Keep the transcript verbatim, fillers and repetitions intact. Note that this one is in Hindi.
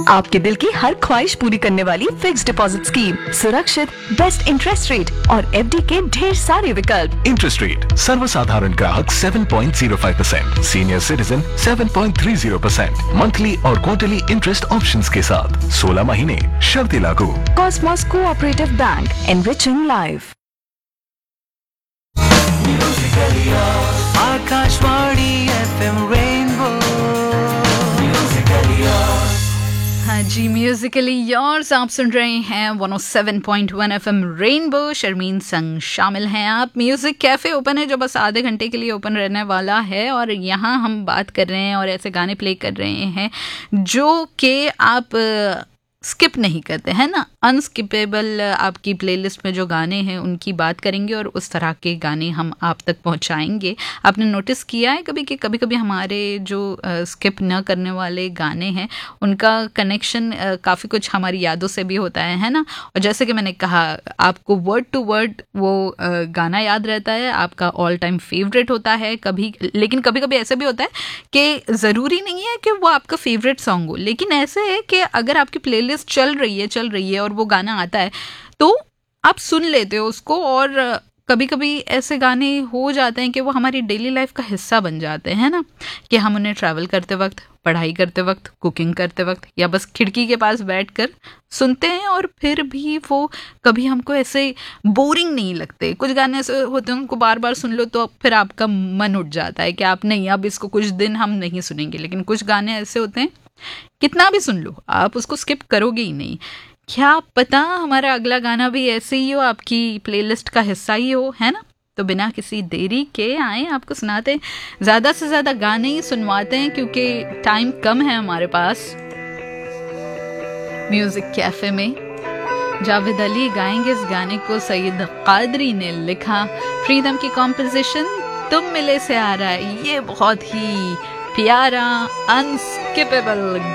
आपके दिल की हर ख्वाहिश पूरी करने वाली फिक्स डिपॉजिट स्कीम, सुरक्षित, बेस्ट इंटरेस्ट रेट और एफडी के ढेर सारे विकल्प। इंटरेस्ट रेट सर्वसाधारण ग्राहक seven point zero five percent, senior citizen seven point three zero percent, monthly और क्वार्टरली इंटरेस्ट ऑप्शंस के साथ सोलह महीने, शर्तें लागू। Cosmos cooperative bank, enriching life. Akashvani FM rainbow. हाँ जी, म्यूजिकली योर्स आप सुन रहे हैं one O seven point one FM rainbow. Sharmin संग शामिल हैं आप। म्यूजिक कैफे ओपन है जो बस आधे घंटे के लिए ओपन रहने वाला है और यहाँ हम बात कर रहे हैं और ऐसे गाने प्ले कर रहे हैं जो कि आप स्किप नहीं करते हैं ना। अनस्किपेबल आपकी प्लेलिस्ट में जो गाने हैं उनकी बात करेंगे और उस तरह के गाने हम आप तक पहुंचाएंगे। आपने नोटिस किया है कभी कि कभी कभी हमारे जो स्किप न करने वाले गाने हैं उनका कनेक्शन काफ़ी कुछ हमारी यादों से भी होता है है ना। और जैसे कि मैंने कहा, आपको वर्ड टू वर्ड वो गाना याद रहता है, आपका ऑल टाइम फेवरेट होता है कभी। लेकिन कभी कभी ऐसे भी होता है कि ज़रूरी नहीं है कि वो आपका फेवरेट सॉन्ग हो, लेकिन ऐसे है कि अगर आपकी प्लेलिस्ट चल रही है चल रही है और वो गाना आता है तो आप सुन लेते हो उसको। और कभी कभी ऐसे गाने हो जाते हैं कि वो हमारी डेली लाइफ का हिस्सा बन जाते हैं ना, कि हम उन्हें ट्रैवल करते वक्त, पढ़ाई करते वक्त, कुकिंग करते वक्त या बस खिड़की के पास बैठकर सुनते हैं और फिर भी वो कभी हमको ऐसे बोरिंग नहीं लगते। कुछ गाने ऐसे होते हैं उनको बार बार सुन लो तो फिर आपका मन उठ जाता है कि आप नहीं, अब इसको कुछ दिन हम नहीं सुनेंगे। लेकिन कुछ गाने ऐसे होते हैं कितना भी सुन लो आप उसको स्किप करोगे ही नहीं। क्या पता हमारा अगला गाना भी ऐसे ही हो, आपकी प्लेलिस्ट का हिस्सा ही हो, है ना। तो बिना किसी देरी के आए आपको सुनाते हैं, ज़्यादा से ज़्यादा गाने ही सुनवाते हैं क्योंकि टाइम कम है हमारे पास। म्यूजिक कैफे में जावेद अली गाएंगे इस गाने को, सईद कादरी ने लिखा, फ्रीडम की कॉम्पोजिशन, तुम मिले से आ रहा है। ये बहुत ही प्यारा अनस्किपेबल